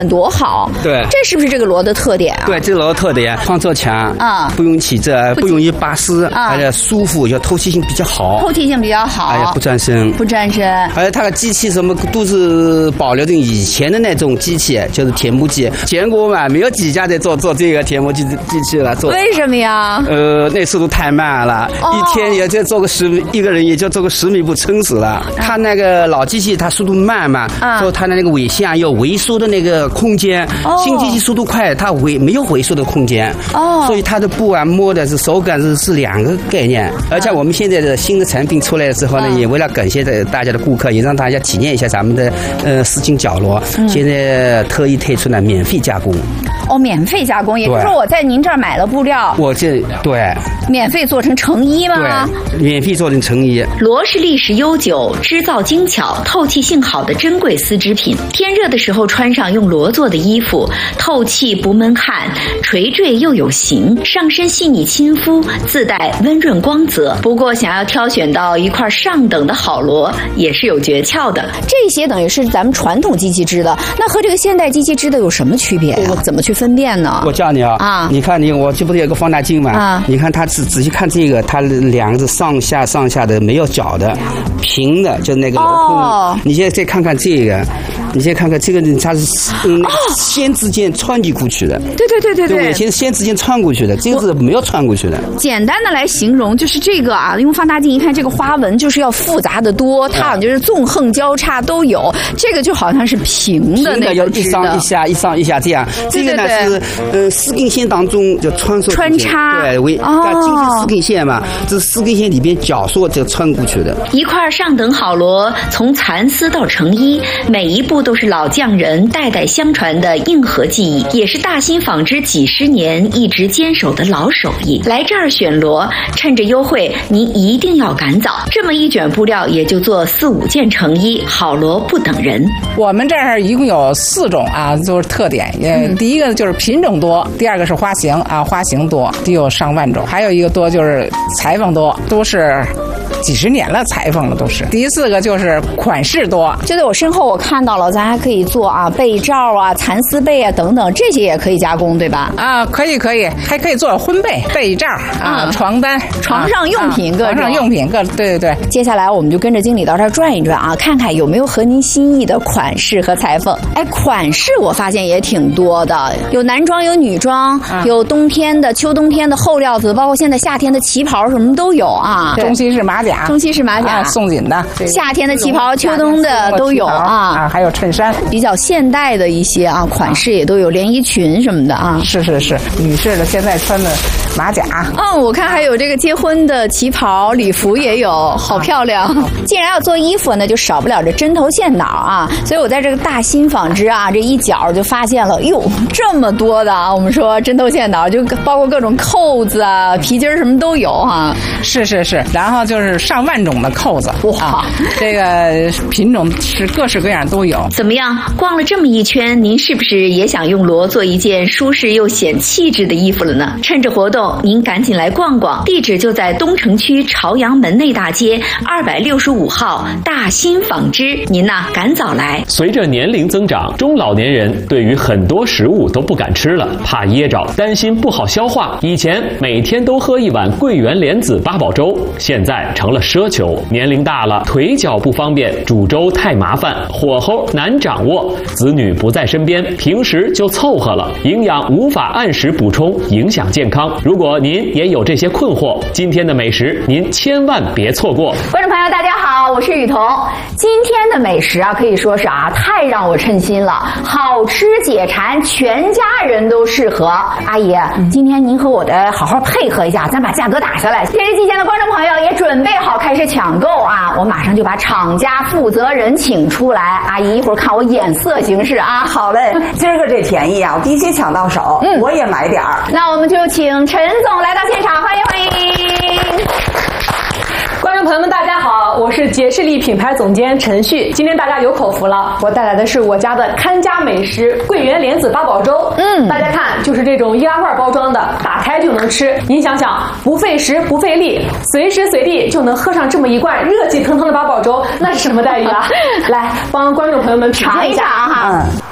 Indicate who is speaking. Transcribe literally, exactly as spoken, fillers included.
Speaker 1: 多好。
Speaker 2: 对，
Speaker 1: 这是不是这个螺的特点啊？
Speaker 2: 对，这个螺的特点，抗皱强啊，不容易起褶，不容易拔丝，而且舒服，就透气性比较好。
Speaker 1: 透气性比较好，
Speaker 2: 而且不沾身，
Speaker 1: 不沾身。
Speaker 2: 而且它的机器什么都是保留着以前的那种机器，就是铁木机。全国嘛，没有几家在做做这个铁木机机器了。做
Speaker 1: 为什么呀？
Speaker 2: 呃，那速度太慢了，哦、一天也就做个十米，一个人也就做个十米步撑死了。它那个老机器它速度慢嘛，啊、所以它的那个尾线有萎缩的那个空间。哦、新机器速度快，它萎没有萎缩的空间。哦，所以它的布啊摸的是手感是是两个概念。而且我们现在的新的产品出来的时候呢，啊、也为了感谢大家的顾客，也让大家体验一下咱们的呃丝巾角螺。嗯、现在特意推出了免费加工。
Speaker 1: 哦，免费加工，也就是说我在您这儿买了布料，
Speaker 2: 我这对
Speaker 1: 免费做成成衣吗？
Speaker 2: 对，免费做成成衣。
Speaker 3: 螺是历史悠久、织造精巧、透气性好的珍贵丝织品。天热的时候穿上用螺做的衣服，透气不闷汗，垂坠又有型，上身细腻亲肤，自带温润光泽。不过，想要挑选到一块上等的好螺，也是有诀窍的。
Speaker 1: 这些等于是咱们传统机器织的，那和这个现代机器织的有什么区别呀？怎么去分辨呢？
Speaker 2: 我教你啊，啊，你看你我这不是有个放大镜吗？啊，你看它仔仔细看这个，它两个是上下上下的，没有角的，平的，就那个镂空。哦，你现在再看看这个，你先看看这个，它是嗯，先织件穿进过去的。
Speaker 1: 对对对对对，
Speaker 2: 我现在先织件穿过去的，这个是没有穿过去的。
Speaker 1: 简单的来形容，就是这个啊，用放大镜一看，这个花纹就是要复杂的多，它好像就是纵横交叉都有。这个就好像是平的那个织的，
Speaker 2: 一上一下，一上一下这样。这个呢是呃丝根线当中就穿梭
Speaker 1: 穿插，
Speaker 2: 对，为它进去丝根线嘛，这是丝根线里边绞缩就穿过去的。
Speaker 3: 一块上等好螺，从蚕丝到成衣，每一步都是老匠人代代相传的硬核技艺，也是大新纺织几十年一直坚守的老手艺。来这儿选螺，趁着优惠，您一定要赶早。这么一卷布料也就做四五件成衣，好螺不等人。
Speaker 4: 我们这儿一共有四种啊，就是特点。嗯，第一个就是品种多，第二个是花型啊，花型多，得有上万种。还有一个多就是裁缝多，都是几十年了，裁缝了都是。第四个就是款式多，
Speaker 1: 就在我身后我看到了，咱还可以做啊被罩啊、蚕丝被啊等等，这些也可以加工，对吧？
Speaker 4: 啊，可以可以，还可以做婚被、被罩啊、嗯、床单、
Speaker 1: 床上用品各种。
Speaker 4: 床上用品各对对对。
Speaker 1: 接下来我们就跟着经理到这儿转一转啊，看看有没有合您心意的款式和裁缝。哎，款式我发现也挺多的，有男装有女装，啊、有冬天的、秋冬天的厚料子，包括现在夏天的旗袍什么都有啊。
Speaker 4: 中西式马甲，
Speaker 1: 中西式马甲，
Speaker 4: 啊、松紧的，
Speaker 1: 夏天的旗袍、秋冬的都有啊。
Speaker 4: 啊，还有衬衫，
Speaker 1: 比较现代的一些啊款式也都有，连衣裙什么的啊。
Speaker 4: 是是是，女士的现在穿的马甲。
Speaker 1: 嗯，我看还有这个结婚的旗袍、礼服也有，好漂亮。啊、既然要做衣服呢，就少不了这针头线脑啊。所以我在这个大新纺织啊这一角就发现了，哟，这么多的啊！我们说针头线脑，就包括各种扣子啊、皮筋什么都有哈。
Speaker 4: 是是是，然后就是上万种的扣子，哇，啊、这个品种是各式各样都有。
Speaker 3: 怎么样？逛了这么一圈，您是不是也想用螺做一件舒适又显气质的衣服了呢？趁着活动，您赶紧来逛逛，地址就在东城区朝阳门内大街二百六十五号大新纺织，您呐赶早来。
Speaker 5: 随着年龄增长，中老年人对于很多食物都不敢吃了，怕噎着，担心不好消化。以前每天都喝一碗桂圆莲子八宝粥，现在成了奢求。年龄大了，腿脚不方便，煮粥太麻烦，火候难掌握，子女不在身边，平时就凑合了，营养无法按时补充，影响健康。如果您也有这些困惑，今天的美食您千万别错过。
Speaker 1: 观众朋友大家好，我是雨桐。今天的美食啊，可以说是啊太让我称心了，好吃解馋，全家人都适合。阿姨，嗯、今天您和我的好好配合一下，咱把价格打下来。电视机前的观众朋友也准备好开始抢购啊，我马上就把厂家负责人请出来。阿姨一会儿看我眼色行事啊。
Speaker 6: 好嘞，今儿个这便宜啊，我必须抢到手，嗯，我也买点儿。
Speaker 1: 那我们就请陈总来到现场，欢迎欢迎。
Speaker 7: 观众朋友们大家好，我是杰士力品牌总监陈旭。今天大家有口福了，我带来的是我家的看家美食桂圆莲子八宝粥。嗯，大家看，就是这种易拉罐包装的，打开就能吃。您想想，不费时不费力，随时随地就能喝上这么一罐热气腾腾的八宝粥，那是什么待遇啊？来帮观众朋友们品尝一下啊哈。嗯。